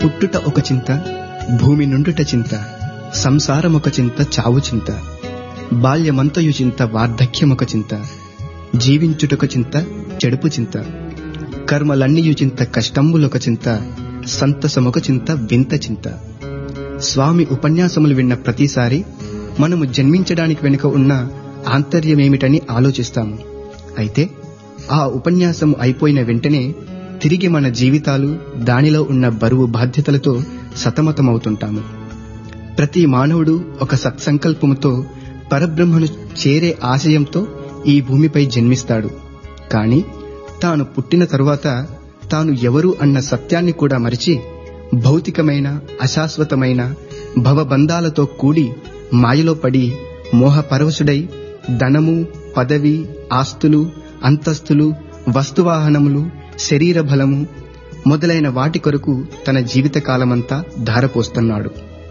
పుట్టుట ఒక చింత, భూమి నుండుట చింత, సంసారమొక చింత, చావు చింత, బాల్యమంతయు చింత, వార్ధక్యమొక చింత, జీవించుటొక చింత, చెడుపు చింత, కర్మలన్నీయు చింత, కష్టంబులొక చింత, సంతసమొక చింత, వింత చింత. స్వామి ఉపన్యాసములు విన్న ప్రతిసారి మనము జన్మించడానికి వెనుక ఉన్న ఆంతర్యమేమిటని ఆలోచిస్తాము. అయితే ఆ ఉపన్యాసం అయిపోయిన వెంటనే తిరిగి మన జీవితాలు, దానిలో ఉన్న బరువు బాధ్యతలతో సతమతమవుతుంటాము. ప్రతి మానవుడు ఒక సత్సంకల్పముతో పరబ్రహ్మను చేరే ఆశయంతో ఈ భూమిపై జన్మిస్తాడు. కాని తాను పుట్టిన తరువాత తాను ఎవరు అన్న సత్యాన్ని కూడా మరిచి భౌతికమైన, అశాశ్వతమైన భవబంధాలతో కూడి మాయలో పడి మోహపరవశుడై ధనము, పదవి, ఆస్తులు, అంతస్తులు, వస్తువాహనములు, శరీర బలము మొదలైన వాటి కొరకు తన జీవితకాలమంతా ధారపోస్తున్నాడు.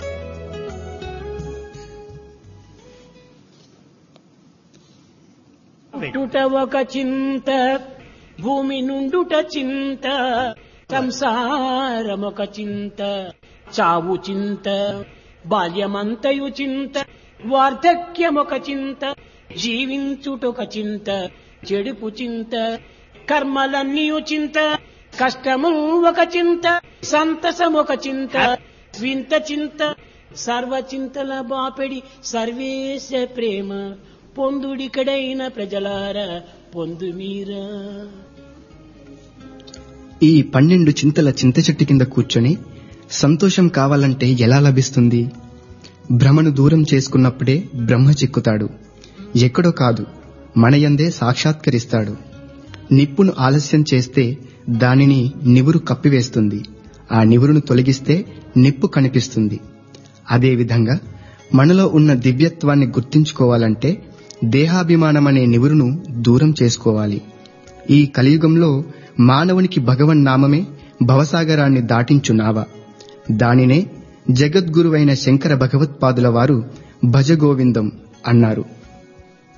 పుట్టుట ఒక చింత, భూమి నుండుట చింత, సంసారమొక చింత, చావు చింత, బాల్యమంతయు చింత, వార్ధక్యమొక చింత, జీవించుటొక చింత, చెడుపు చింత, కర్మలన్నీయు చింత, కష్టము ఒక చింత, సంతసమొక చింత, వింత చింత, సర్వచింతల బాపెడి సర్వేశ ప్రేమ పొందుడికడైన ప్రజలారా పొందు మీరా. ఈ 12 చింతల చింత చెట్టు కింద కూర్చొని సంతోషం కావాలంటే ఎలా లభిస్తుంది? భ్రమను దూరం చేసుకున్నప్పుడే బ్రహ్మ చిక్కుతాడు. ఎక్కడో కాదు, మనయందే సాక్షాత్కరిస్తాడు. నిప్పును ఆలస్యం చేస్తే దానిని నివురు కప్పివేస్తుంది. ఆ నివురును తొలగిస్తే నిప్పు కనిపిస్తుంది. అదేవిధంగా మనలో ఉన్న దివ్యత్వాన్ని గుర్తించుకోవాలంటే దేహాభిమానమనే నివురును దూరం చేసుకోవాలి. ఈ కలియుగంలో మానవునికి భగవన్నామమే భవసాగరాన్ని దాటించు నావ. దానినే జగద్గురువైన శంకర భగవత్పాదుల వారు భజగోవిందం అన్నారు.